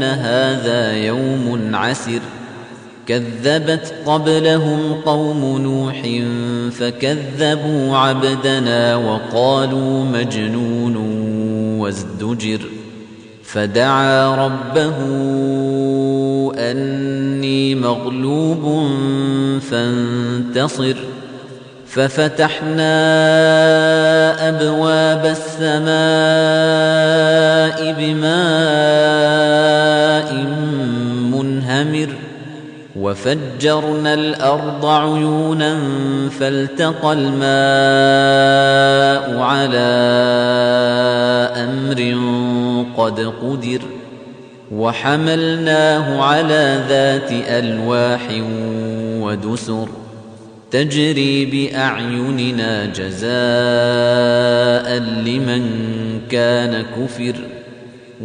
هذا يوم عسر كذبت قبلهم قوم نوح فكذبوا عبدنا وقالوا مجنون وازدجر فدعا ربه أني مغلوب فانتصر ففتحنا أبواب السماء بماء منهمر وفجرنا الأرض عيونا فالتقى الماء على أمر قد قدر وحملناه على ذات ألواح ودسر تجري بأعيننا جزاء لمن كان كفر